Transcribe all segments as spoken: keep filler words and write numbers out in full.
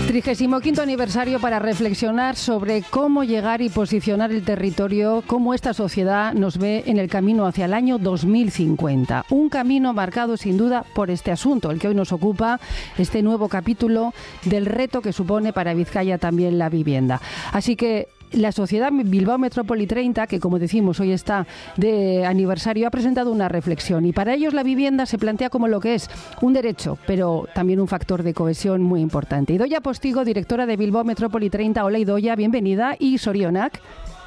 trigésimo quinto aniversario para reflexionar sobre cómo llegar y posicionar el territorio, cómo esta sociedad nos ve en el camino hacia el año dos mil cincuenta. Un camino marcado sin duda por este asunto, el que hoy nos ocupa, este nuevo capítulo del reto que supone para Vizcaya también la vivienda. Así que la Sociedad Bilbao Metrópoli treinta, que como decimos hoy está de aniversario, ha presentado una reflexión y para ellos la vivienda se plantea como lo que es un derecho, pero también un factor de cohesión muy importante. Idoia Postigo, directora de Bilbao Metrópoli treinta. Hola Idoia, bienvenida. Y Sorionak.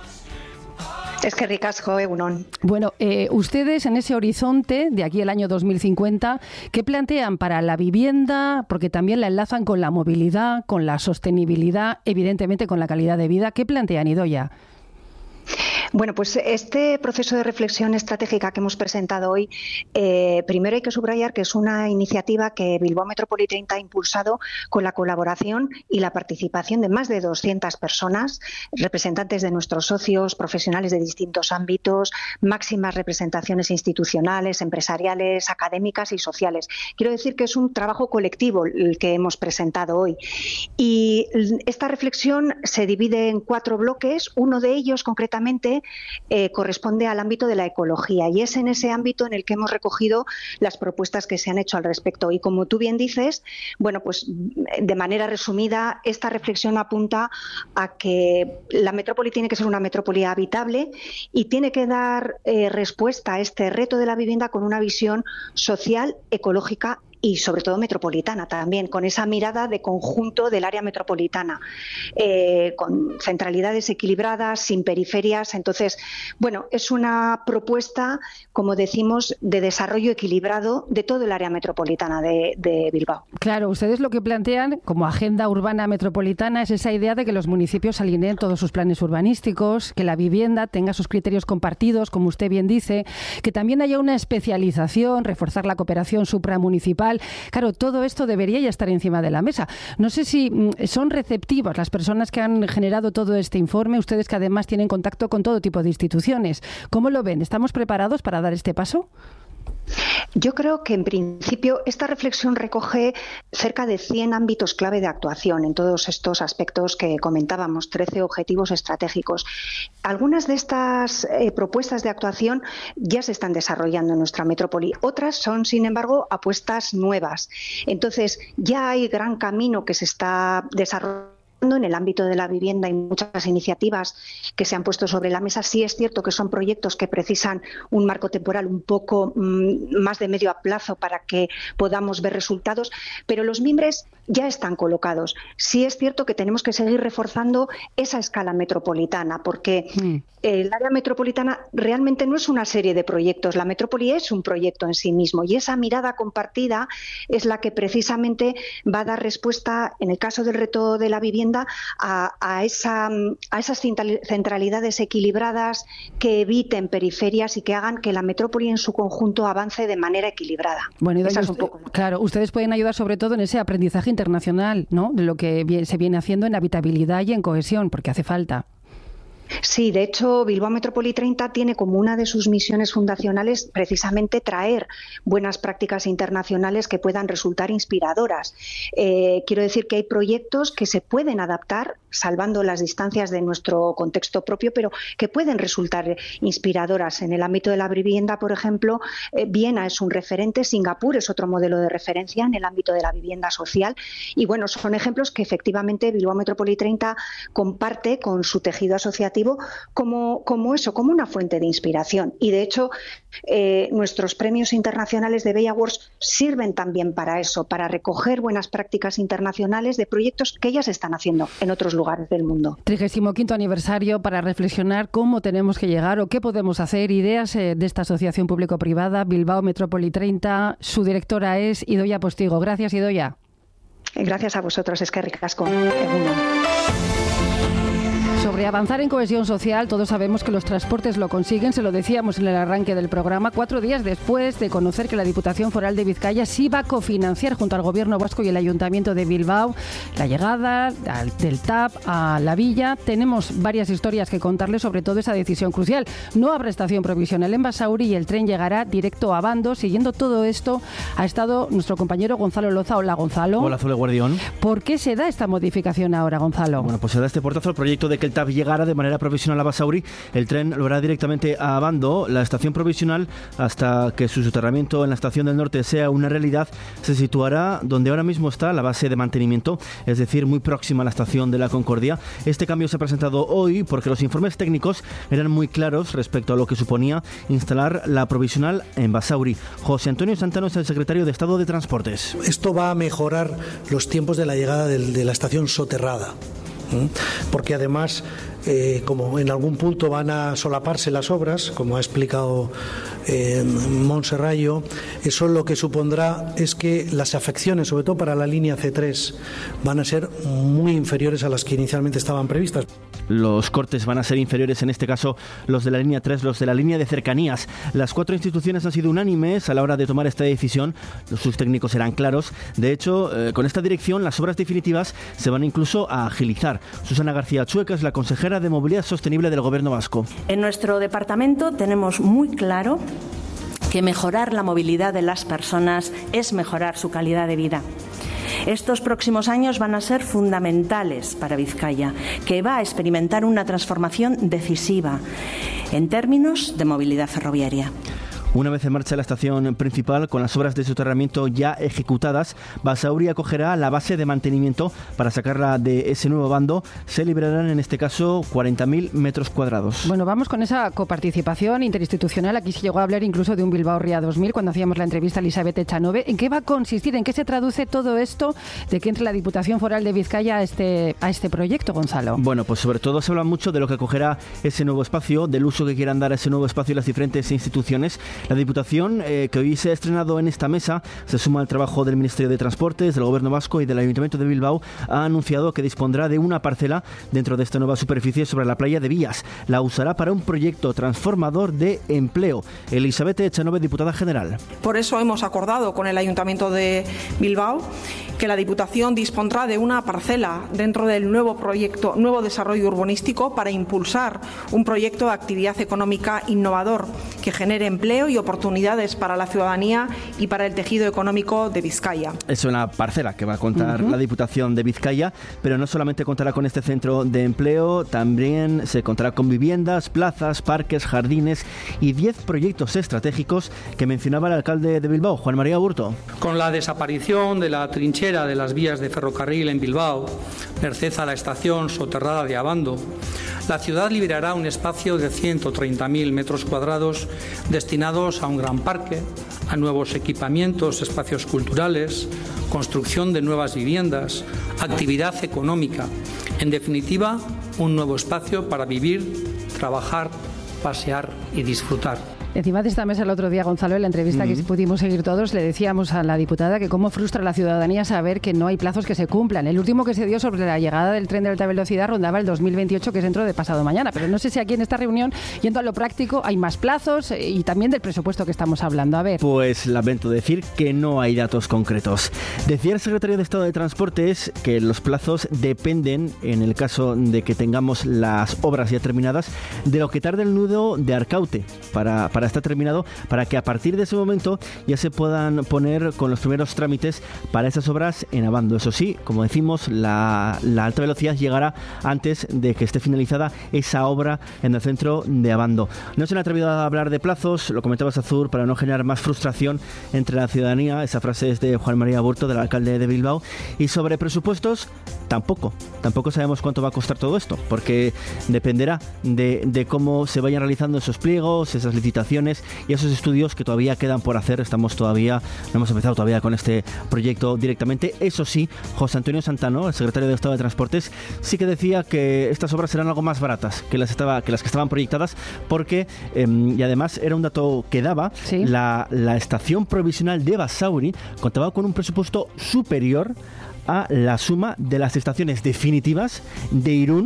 Es que ricasco, egunon. Bueno, eh, ustedes en ese horizonte de aquí al año dos mil cincuenta, ¿qué plantean para la vivienda? Porque también la enlazan con la movilidad, con la sostenibilidad, evidentemente con la calidad de vida. ¿Qué plantean, Idoia? Bueno, pues este proceso de reflexión estratégica que hemos presentado hoy, eh, primero hay que subrayar que es una iniciativa que Bilbao Metrópoli treinta ha impulsado con la colaboración y la participación de más de doscientas personas, representantes de nuestros socios, profesionales de distintos ámbitos, máximas representaciones institucionales, empresariales, académicas y sociales. Quiero decir que es un trabajo colectivo el que hemos presentado hoy. Y esta reflexión se divide en cuatro bloques. Uno de ellos, concretamente, Eh, corresponde al ámbito de la ecología y es en ese ámbito en el que hemos recogido las propuestas que se han hecho al respecto. Y como tú bien dices, bueno, pues de manera resumida, esta reflexión apunta a que la metrópoli tiene que ser una metrópoli habitable y tiene que dar eh, respuesta a este reto de la vivienda con una visión social, ecológica y sobre todo metropolitana también, con esa mirada de conjunto del área metropolitana, eh, con centralidades equilibradas, sin periferias. Entonces, bueno, es una propuesta, como decimos, de desarrollo equilibrado de todo el área metropolitana de, de Bilbao. Claro, ustedes lo que plantean como agenda urbana metropolitana es esa idea de que los municipios alineen todos sus planes urbanísticos, que la vivienda tenga sus criterios compartidos, como usted bien dice, que también haya una especialización, reforzar la cooperación supramunicipal. Claro, todo esto debería ya estar encima de la mesa. No sé si son receptivas las personas que han generado todo este informe, ustedes que además tienen contacto con todo tipo de instituciones. ¿Cómo lo ven? ¿Estamos preparados para dar este paso? Yo creo que en principio esta reflexión recoge cerca de cien ámbitos clave de actuación en todos estos aspectos que comentábamos, trece objetivos estratégicos. Algunas de estas eh, propuestas de actuación ya se están desarrollando en nuestra metrópoli, otras son, sin embargo, apuestas nuevas. Entonces, ya hay gran camino que se está desarrollando en el ámbito de la vivienda y muchas iniciativas que se han puesto sobre la mesa. Sí es cierto que son proyectos que precisan un marco temporal un poco mmm, más de medio plazo para que podamos ver resultados, pero los mimbres ya están colocados. Sí es cierto que tenemos que seguir reforzando esa escala metropolitana, porque mm. el área metropolitana realmente no es una serie de proyectos, la metrópoli es un proyecto en sí mismo y esa mirada compartida es la que precisamente va a dar respuesta, en el caso del reto de la vivienda, A, a, esa, a esas centralidades equilibradas que eviten periferias y que hagan que la metrópoli en su conjunto avance de manera equilibrada. Bueno, y Esa usted, es un poco... claro, ustedes pueden ayudar sobre todo en ese aprendizaje internacional, ¿no?, de lo que se viene haciendo en habitabilidad y en cohesión, porque hace falta. Sí, de hecho, Bilbao Metrópoli treinta tiene como una de sus misiones fundacionales precisamente traer buenas prácticas internacionales que puedan resultar inspiradoras. Eh, quiero decir que hay proyectos que se pueden adaptar, salvando las distancias de nuestro contexto propio, pero que pueden resultar inspiradoras. En el ámbito de la vivienda, por ejemplo, eh, Viena es un referente, Singapur es otro modelo de referencia en el ámbito de la vivienda social. Y bueno, son ejemplos que efectivamente Bilbao Metrópoli treinta comparte con su tejido asociativo Como, como eso, como una fuente de inspiración. Y de hecho, eh, nuestros premios internacionales de Bay Awards sirven también para eso, para recoger buenas prácticas internacionales de proyectos que ya se están haciendo en otros lugares del mundo. trigésimo quinto aniversario para reflexionar cómo tenemos que llegar o qué podemos hacer. Ideas eh, de esta asociación público-privada, Bilbao Metrópoli treinta. Su directora es Idoia Postigo. Gracias, Idoia. Gracias a vosotros, es que ricasco. Sobre avanzar en cohesión social, todos sabemos que los transportes lo consiguen, se lo decíamos en el arranque del programa, cuatro días después de conocer que la Diputación Foral de Vizcaya sí va a cofinanciar junto al Gobierno vasco y el Ayuntamiento de Bilbao la llegada del T A P a la villa. Tenemos varias historias que contarles, sobre todo esa decisión crucial. No habrá estación provisional en Basauri y el tren llegará directo a Abando. Siguiendo todo esto ha estado nuestro compañero Gonzalo Loza. Hola, Gonzalo. Hola, Zule Guardión. ¿Por qué se da esta modificación ahora, Gonzalo? Bueno, pues se da este portazo al proyecto de que el T A P llegara de manera provisional a Basauri. El tren lo hará directamente a Abando. La estación provisional, hasta que su soterramiento en la estación del norte sea una realidad, se situará donde ahora mismo está la base de mantenimiento, es decir, muy próxima a la estación de la Concordia. Este cambio se ha presentado hoy porque los informes técnicos eran muy claros respecto a lo que suponía instalar la provisional en Basauri. José Antonio Santano es el secretario de Estado de Transportes. Esto va a mejorar los tiempos de la llegada del, de la estación soterrada, ¿eh? Porque además, eh, como en algún punto van a solaparse las obras, como ha explicado eh, Montserrayo, eso lo que supondrá es que las afecciones, sobre todo para la línea C tres, van a ser muy inferiores a las que inicialmente estaban previstas. Los cortes van a ser inferiores, en este caso los de la línea tres, los de la línea de cercanías. Las cuatro instituciones han sido unánimes a la hora de tomar esta decisión. Sus técnicos eran claros. De hecho, eh, con esta dirección las obras definitivas se van incluso a agilizar. Susana García Chueca es la consejera de Movilidad Sostenible del Gobierno vasco. En nuestro departamento tenemos muy claro que mejorar la movilidad de las personas es mejorar su calidad de vida. Estos próximos años van a ser fundamentales para Vizcaya, que va a experimentar una transformación decisiva en términos de movilidad ferroviaria. Una vez en marcha la estación principal, con las obras de soterramiento ya ejecutadas, Basauri acogerá la base de mantenimiento. Para sacarla de ese nuevo bando se liberarán en este caso cuarenta mil metros cuadrados. Bueno, vamos con esa coparticipación interinstitucional. Aquí se llegó a hablar incluso de un Bilbao Ría dos mil cuando hacíamos la entrevista a Elizabeth Echanove. ¿En qué va a consistir? ¿En qué se traduce todo esto de que entre la Diputación Foral de Vizcaya a este, a este proyecto, Gonzalo? Bueno, pues sobre todo se habla mucho de lo que acogerá ese nuevo espacio, del uso que quieran dar a ese nuevo espacio las diferentes instituciones. La Diputación, eh, que hoy se ha estrenado en esta mesa, se suma al trabajo del Ministerio de Transportes, del Gobierno vasco y del Ayuntamiento de Bilbao. Ha anunciado que dispondrá de una parcela dentro de esta nueva superficie sobre la playa de Vías. La usará para un proyecto transformador de empleo. Elizabeth Echanove, diputada general. Por eso hemos acordado con el Ayuntamiento de Bilbao que la Diputación dispondrá de una parcela dentro del nuevo proyecto, nuevo desarrollo urbanístico, para impulsar un proyecto de actividad económica innovador que genere empleo y oportunidades para la ciudadanía y para el tejido económico de Vizcaya. Es una parcela que va a contar uh-huh. la Diputación de Vizcaya, pero no solamente contará con este centro de empleo, también se contará con viviendas, plazas, parques, jardines y diez proyectos estratégicos que mencionaba el alcalde de Bilbao, Juan María Aburto. Con la desaparición de la trinchera de las vías de ferrocarril en Bilbao, merced a la estación soterrada de Abando, la ciudad liberará un espacio de ciento treinta mil metros cuadrados destinados a un gran parque, a nuevos equipamientos, espacios culturales, construcción de nuevas viviendas, actividad económica. En definitiva, un nuevo espacio para vivir, trabajar, pasear y disfrutar. Encima de esta mesa el otro día, Gonzalo, en la entrevista uh-huh. que pudimos seguir todos, le decíamos a la diputada que cómo frustra a la ciudadanía saber que no hay plazos que se cumplan. El último que se dio sobre la llegada del tren de alta velocidad rondaba el dos mil veintiocho, que es dentro de pasado mañana. Pero no sé si aquí en esta reunión, yendo a lo práctico, hay más plazos y también del presupuesto que estamos hablando. A ver. Pues lamento decir que no hay datos concretos. Decía el secretario de Estado de Transportes que los plazos dependen, en el caso de que tengamos las obras ya terminadas, de lo que tarde el nudo de Arcaute para, para estar terminado, para que a partir de ese momento ya se puedan poner con los primeros trámites para esas obras en Abando. Eso sí, como decimos, la, la alta velocidad llegará antes de que esté finalizada esa obra en el centro de Abando. No se han atrevido a hablar de plazos, lo comentabas, Azur, para no generar más frustración entre la ciudadanía. Esa frase es de Juan María Aburto, del alcalde de Bilbao. Y sobre presupuestos, tampoco. Tampoco sabemos cuánto va a costar todo esto, porque dependerá de, de cómo se vayan realizando esos pliegos, esas licitaciones y esos estudios que todavía quedan por hacer. Estamos todavía, no hemos empezado todavía con este proyecto directamente. Eso sí, José Antonio Santano, el secretario de Estado de Transportes, sí que decía que estas obras serán algo más baratas que las, estaba, que, las que estaban proyectadas, porque, eh, y además era un dato que daba, ¿sí? la, la estación provisional de Basauri contaba con un presupuesto superior a la suma de las estaciones definitivas de Irún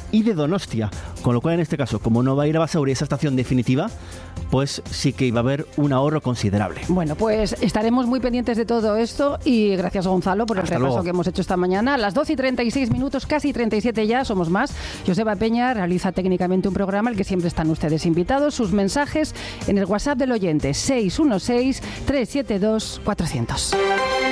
y de Donostia, con lo cual en este caso, como no va a ir a Basauri esa estación definitiva, pues sí que iba a haber un ahorro considerable. Bueno, pues estaremos muy pendientes de todo esto y gracias Gonzalo por el Hasta repaso luego. que hemos hecho esta mañana. A las doce y treinta y seis minutos, casi treinta y siete ya, somos más. Joseba Peña realiza técnicamente un programa al que siempre están ustedes invitados. Sus mensajes en el WhatsApp del oyente seis uno seis, tres siete dos, cuatro cero cero.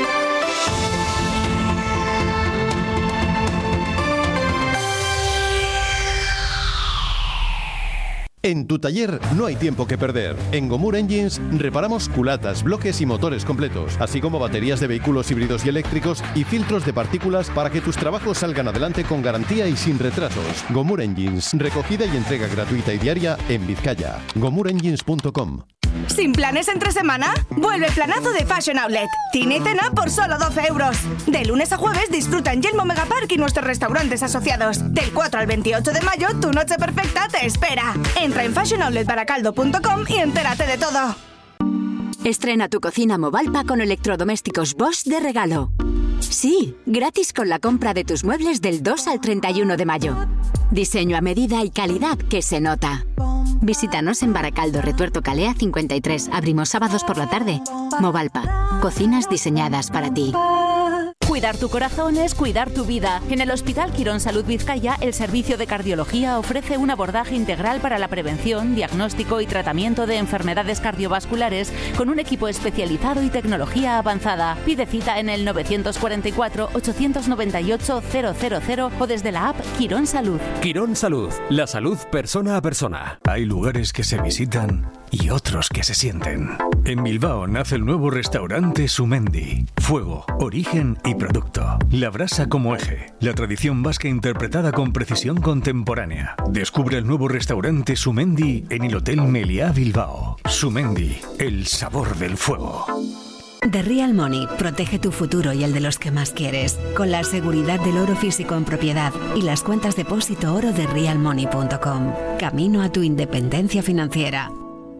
En tu taller no hay tiempo que perder. En Gomur Engines reparamos culatas, bloques y motores completos, así como baterías de vehículos híbridos y eléctricos y filtros de partículas para que tus trabajos salgan adelante con garantía y sin retrasos. Gomur Engines, recogida y entrega gratuita y diaria en Vizcaya. gomur engines punto com. ¿Sin planes entre semana? Vuelve el planazo de Fashion Outlet. Cine y cena por solo doce euros. De lunes a jueves disfruta en Yelmo Megapark y nuestros restaurantes asociados. Del cuatro al veintiocho de mayo, tu noche perfecta te espera. Entra en fashion outlet baracaldo punto com y entérate de todo. Estrena tu cocina Movalpa con electrodomésticos Bosch de regalo. Sí, gratis con la compra de tus muebles del dos al treinta y uno de mayo. Diseño a medida y calidad que se nota. Visítanos en Baracaldo, Retuerto Calea cincuenta y tres. Abrimos sábados por la tarde. Movalpa, cocinas diseñadas para ti. Cuidar tu corazón es cuidar tu vida. En el Hospital Quirón Salud Vizcaya, el servicio de cardiología ofrece un abordaje integral para la prevención, diagnóstico y tratamiento de enfermedades cardiovasculares con un equipo especializado y tecnología avanzada. Pide cita en el nueve cuatro cuatro, ocho nueve ocho, cero cero cero o desde la app Quirón Salud. Quirón Salud, la salud persona a persona. Hay lugares que se visitan y otros que se sienten. En Bilbao nace el nuevo restaurante Sumendi. Fuego, origen y producto. La brasa como eje. La tradición vasca interpretada con precisión contemporánea. Descubre el nuevo restaurante Sumendi en el Hotel Meliá Bilbao. Sumendi, el sabor del fuego. The Real Money protege tu futuro y el de los que más quieres, con la seguridad del oro físico en propiedad y las cuentas depósito oro de real money punto com. Camino a tu independencia financiera.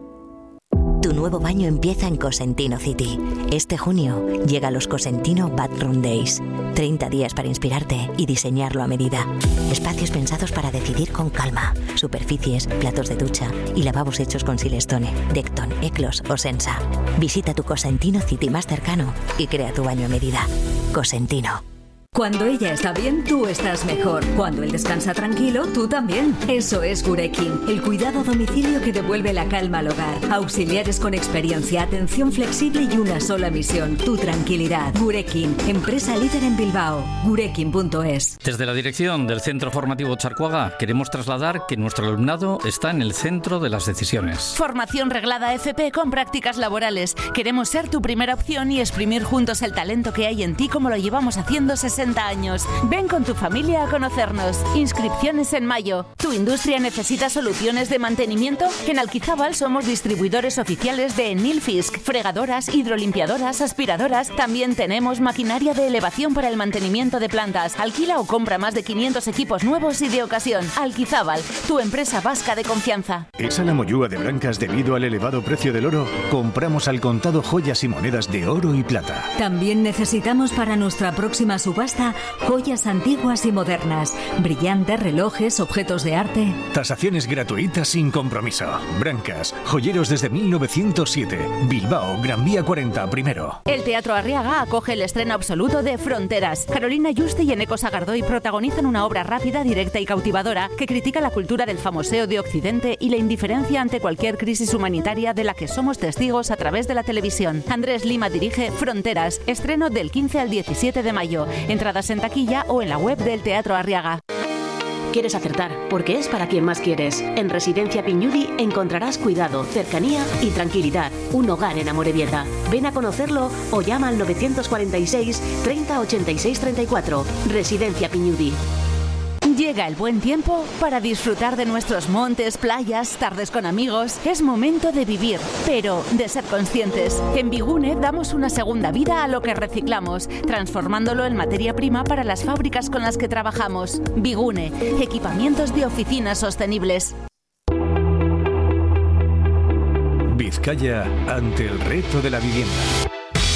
Tu nuevo baño empieza en Cosentino City. Este junio llega los Cosentino Bathroom Days. treinta días para inspirarte y diseñarlo a medida. Espacios pensados para decidir con calma. Superficies, platos de ducha y lavabos hechos con Silestone, Decton, Eclos o Sensa. Visita tu Cosentino City más cercano y crea tu baño a medida. Cosentino. Cuando ella está bien, tú estás mejor. Cuando él descansa tranquilo, tú también. Eso es Gurekin, el cuidado a domicilio que devuelve la calma al hogar. Auxiliares con experiencia, atención flexible y una sola misión, tu tranquilidad. Gurekin, empresa líder en Bilbao. gurekin punto es. Desde la dirección del Centro Formativo Charcuaga queremos trasladar que nuestro alumnado está en el centro de las decisiones. Formación reglada F P con prácticas laborales. Queremos ser tu primera opción y exprimir juntos el talento que hay en ti como lo llevamos haciendo sesenta años. Ven con tu familia a conocernos. Inscripciones en mayo. ¿Tu industria necesita soluciones de mantenimiento? En Alquizábal somos distribuidores oficiales de Nilfisk, fregadoras, hidrolimpiadoras, aspiradoras. También tenemos maquinaria de elevación para el mantenimiento de plantas. Alquila o compra más de quinientos equipos nuevos y de ocasión. Alquizábal, tu empresa vasca de confianza. ¿Es a la mollúa de Brancas debido al elevado precio del oro? Compramos al contado joyas y monedas de oro y plata. También necesitamos para nuestra próxima subasta joyas antiguas y modernas, brillantes, relojes, objetos de arte. Tasaciones gratuitas sin compromiso. Brancas, joyeros desde mil novecientos siete. Bilbao, Gran Vía cuarenta, primero. El Teatro Arriaga acoge el estreno absoluto de Fronteras. Carolina Yuste y Eneco Sagardoy protagonizan una obra rápida, directa y cautivadora que critica la cultura del famoseo de Occidente y la indiferencia ante cualquier crisis humanitaria de la que somos testigos a través de la televisión. Andrés Lima dirige Fronteras, estreno del quince al diecisiete de mayo. Entradas en taquilla o en la web del Teatro Arriaga. Quieres acertar, porque es para quien más quieres. En Residencia Piñudi encontrarás cuidado, cercanía y tranquilidad. Un hogar en Amorebieta. Ven a conocerlo o llama al nueve cuatro seis, treinta, ochenta y seis, treinta y cuatro. Residencia Piñudi. Llega el buen tiempo para disfrutar de nuestros montes, playas, tardes con amigos. Es momento de vivir, pero de ser conscientes. En Bigune damos una segunda vida a lo que reciclamos, transformándolo en materia prima para las fábricas con las que trabajamos. Bigune, equipamientos de oficinas sostenibles. Vizcaya ante el reto de la vivienda.